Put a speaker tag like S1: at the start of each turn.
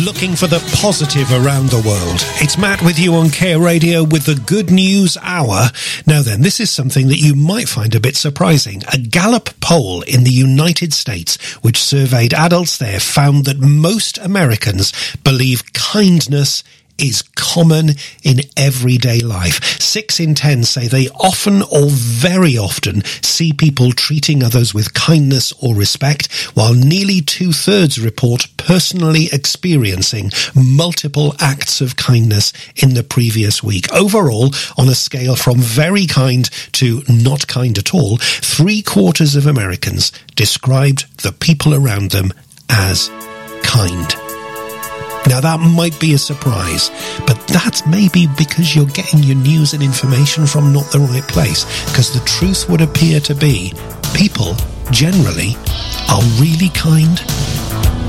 S1: looking for the positive around the world. It's Matt with you on Care Radio with the Good News Hour. Now then, this is something that you might find a bit surprising. A Gallup poll in the United States, which surveyed adults there, found that most Americans believe kindness is common in everyday life. 6 in 10 say they often or very often see people treating others with kindness or respect, while nearly 2/3 report personally experiencing multiple acts of kindness in the previous week. Overall, on a scale from very kind to not kind at all, 3/4 of Americans described the people around them as kind. Now, that might be a surprise, but that's maybe because you're getting your news and information from not the right place, because the truth would appear to be people generally are really kind.